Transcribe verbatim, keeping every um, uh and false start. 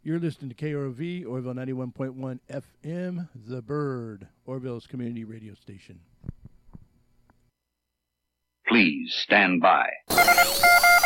You're listening to K R O V, Orville ninety-one point one F M, The Bird, Orville's community radio station. Please stand by.